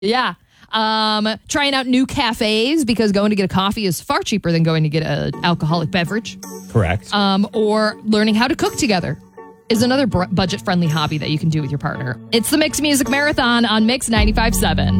Yeah. Trying out new cafes because going to get a coffee is far cheaper than going to get an alcoholic beverage. Correct. Or learning how to cook together is another budget-friendly hobby that you can do with your partner. It's the Mix Music Marathon on Mix 95.7.